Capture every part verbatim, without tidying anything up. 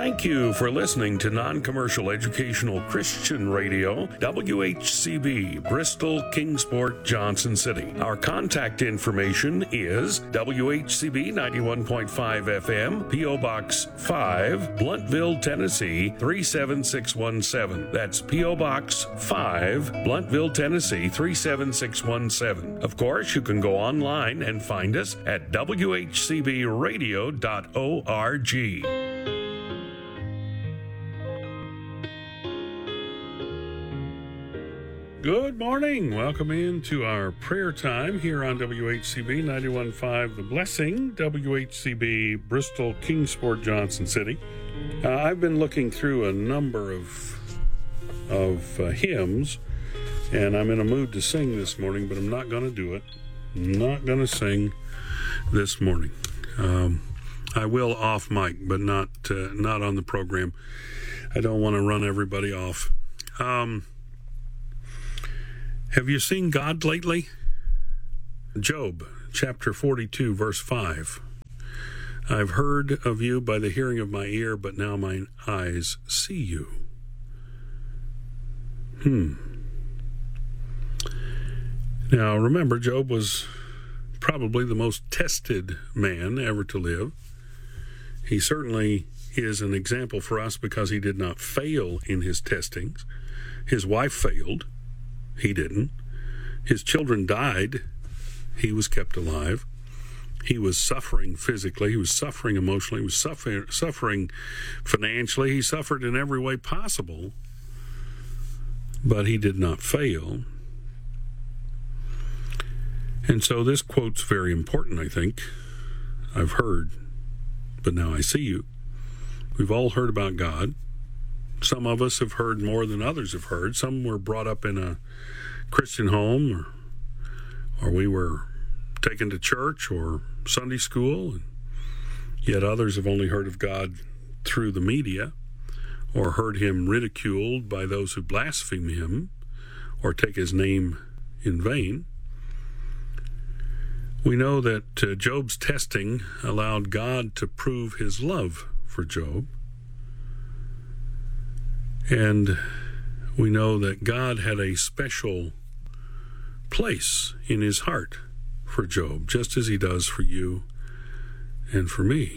Thank you for listening to Non-Commercial Educational Christian Radio, W H C B, Bristol, Kingsport, Johnson City. Our contact information is W H C B ninety-one point five F M, P O. Box five, Blountville, Tennessee three seven six one seven. That's P O. Box five, Blountville, Tennessee three seven six one seven. Of course, you can go online and find us at w h c b radio dot org. Good morning. Welcome into our prayer time here on W H C B ninety-one point five The Blessing, W H C B Bristol, Kingsport, Johnson City. Uh, I've been looking through a number of of uh, hymns, and I'm in a mood to sing this morning, but I'm not going to do it. I'm not going to sing this morning. Um, I will off mic, but not uh, not on the program. I don't want to run everybody off. Um, Have you seen God lately? Job, chapter forty-two, verse five. I've heard of you by the hearing of my ear, but now mine eyes see you. Hmm. Now, remember, Job was probably the most tested man ever to live. He certainly is an example for us because he did not fail in his testings. His wife failed. He didn't. His children died. He was kept alive. He was suffering physically. He was suffering emotionally. He was suffer- suffering financially. He suffered in every way possible. But he did not fail. And so this quote's very important, I think. I've heard, but now I see you. We've all heard about God. Some of us have heard more than others have heard. Some were brought up in a Christian home, or, or we were taken to church or Sunday school, and yet others have only heard of God through the media, or heard him ridiculed by those who blaspheme him or take his name in vain. We know that uh, Job's testing allowed God to prove his love for Job. And we know that God had a special place in his heart for Job, just as he does for you and for me.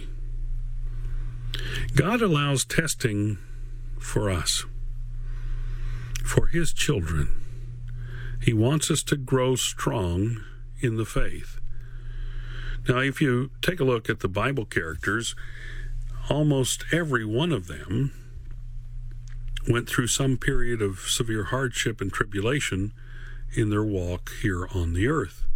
God allows testing for us, for his children. He wants us to grow strong in the faith. Now, if you take a look at the Bible characters, almost every one of them went through some period of severe hardship and tribulation in their walk here on the earth.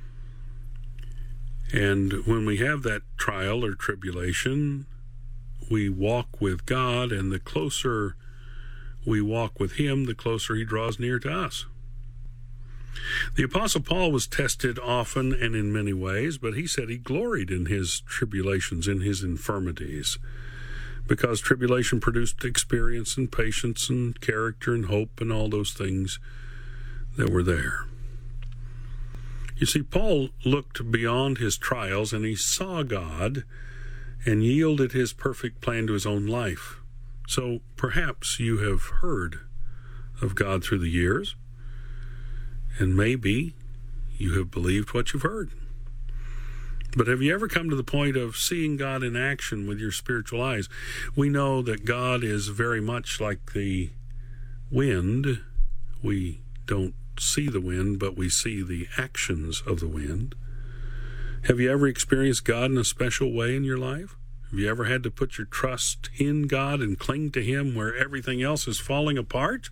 And when we have that trial or tribulation, we walk with God, and the closer we walk with him, the closer he draws near to us. The Apostle Paul was tested often and in many ways, but he said he gloried in his tribulations, in his infirmities, because tribulation produced experience and patience and character and hope and all those things that were there. You see, Paul looked beyond his trials, and he saw God and yielded his perfect plan to his own life. So perhaps you have heard of God through the years, and maybe you have believed what you've heard. But have you ever come to the point of seeing God in action with your spiritual eyes? We know that God is very much like the wind. We don't see the wind, but we see the actions of the wind. Have you ever experienced God in a special way in your life? Have you ever had to put your trust in God and cling to him where everything else is falling apart?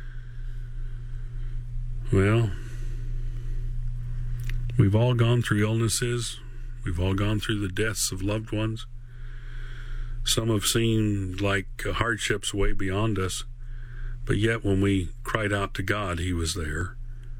Well, we've all gone through illnesses. We've all gone through the deaths of loved ones. Some have seemed like hardships way beyond us, but yet when we cried out to God, he was there.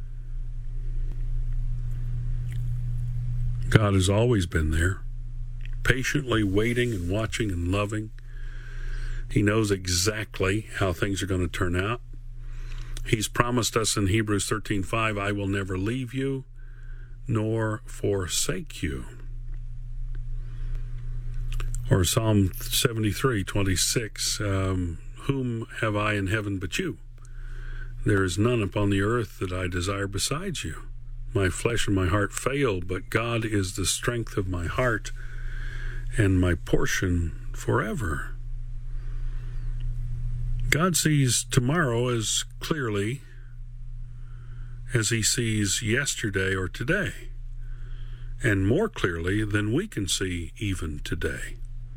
God has always been there, patiently waiting and watching and loving. He knows exactly how things are going to turn out. He's promised us in Hebrews thirteen five, I will never leave you nor forsake you. Or Psalm seventy-three, twenty-six, um, whom have I in heaven but you? There is none upon the earth that I desire besides you. My flesh and my heart fail, but God is the strength of my heart and my portion forever. God sees tomorrow as clearly as he sees yesterday or today, and more clearly than we can see even today.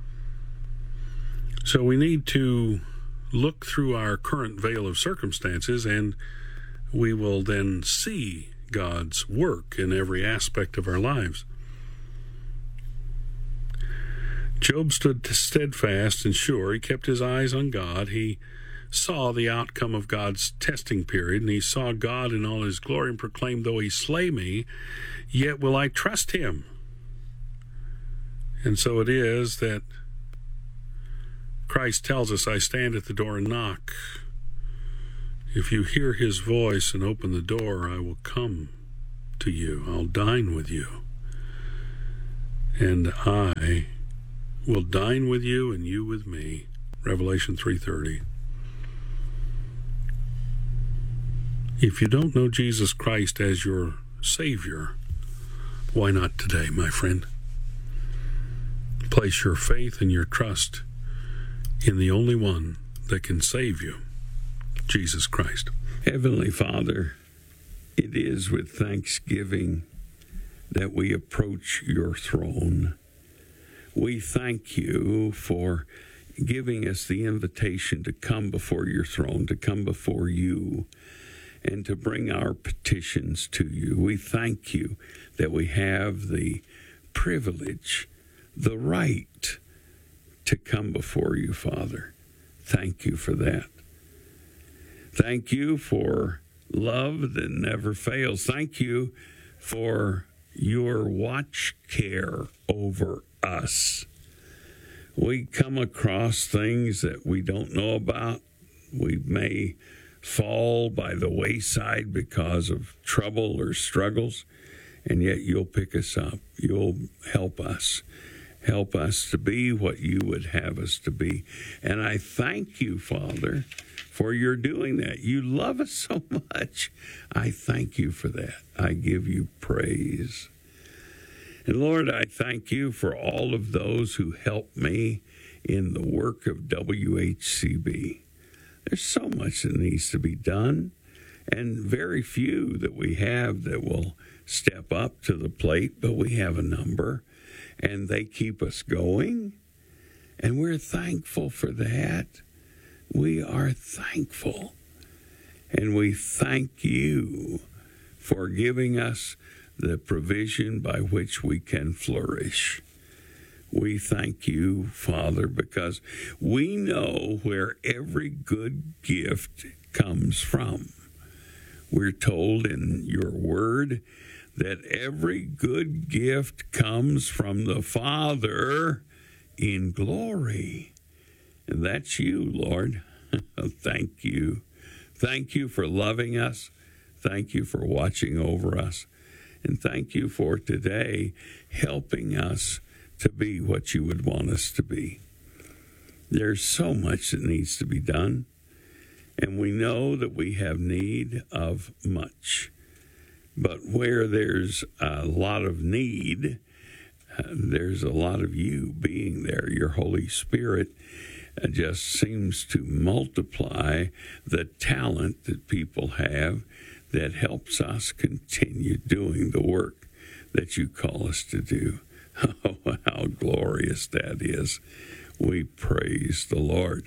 So we need to look through our current veil of circumstances, and we will then see God's work in every aspect of our lives. Job stood steadfast and sure. He kept his eyes on God. He saw the outcome of God's testing period, and he saw God in all his glory and proclaimed, though he slay me, yet will I trust him. And so it is that Christ tells us, I stand at the door and knock. If you hear his voice and open the door, I will come to you. I'll dine with you. And I will dine with you and you with me. Revelation three thirty. If you don't know Jesus Christ as your Savior, why not today, my friend? Place your faith and your trust in the only one that can save you, Jesus Christ. Heavenly Father, it is with thanksgiving that we approach your throne. We thank you for giving us the invitation to come before your throne, to come before you, and to bring our petitions to you. We thank you that we have the privilege, the right to come before you, Father. Thank you for that. Thank you for love that never fails. Thank you for your watch care over us. We come across things that we don't know about. We may fall by the wayside because of trouble or struggles, and yet you'll pick us up. You'll help us. Help us to be what you would have us to be. And I thank you, Father, for your doing that. You love us so much. I thank you for that. I give you praise. And Lord, I thank you for all of those who help me in the work of W H C B. There's so much that needs to be done, and very few that we have that will step up to the plate, but we have a number, and they keep us going, and we're thankful for that. We are thankful, and we thank you for giving us the provision by which we can flourish. We thank you, Father, because we know where every good gift comes from. We're told in your word that every good gift comes from the Father in glory. And that's you, Lord. Thank you. Thank you for loving us. Thank you for watching over us. And thank you for today helping us to be what you would want us to be. There's so much that needs to be done, and we know that we have need of much. But where there's a lot of need, uh, there's a lot of you being there. Your Holy Spirit uh, just seems to multiply the talent that people have that helps us continue doing the work that you call us to do. Oh, how glorious that is. We praise the Lord.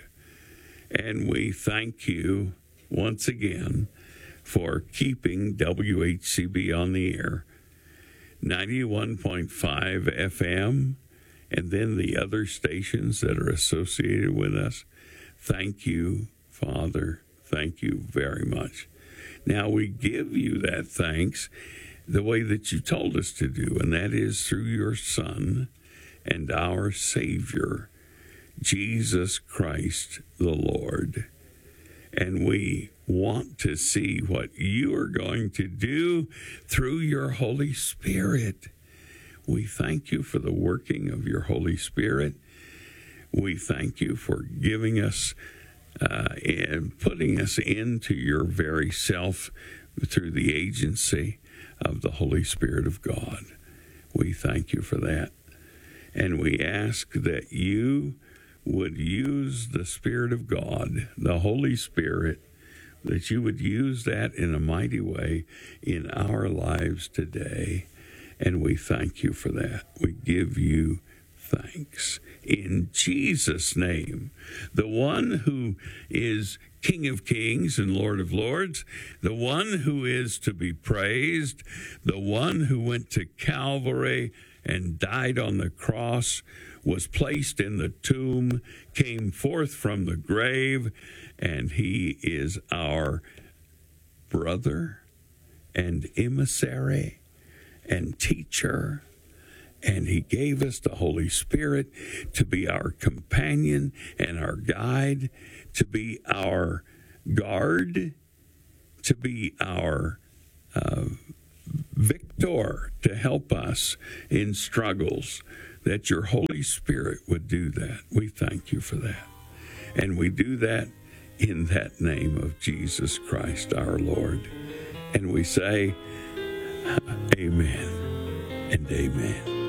And we thank you once again for keeping W H C B on the air. ninety-one point five F M, and then the other stations that are associated with us. Thank you, Father. Thank you very much. Now we give you that thanks the way that you told us to do, and that is through your Son and our Savior, Jesus Christ the Lord. And we want to see what you are going to do through your Holy Spirit. We thank you for the working of your Holy Spirit, We thank you for giving us uh, and putting us into your very self through the agency of the Holy Spirit of God. We thank you for that. And we ask that you would use the Spirit of God, the Holy Spirit, that you would use that in a mighty way in our lives today. And we thank you for that. We give you thanks. In Jesus' name, the one who is King of Kings and Lord of Lords, the one who is to be praised, the one who went to Calvary and died on the cross, was placed in the tomb, came forth from the grave, and he is our brother and emissary and teacher. And he gave us the Holy Spirit to be our companion and our guide, to be our guard, to be our uh, victor, to help us in struggles, that your Holy Spirit would do that. We thank you for that. And we do that in that name of Jesus Christ, our Lord. And we say, amen and amen.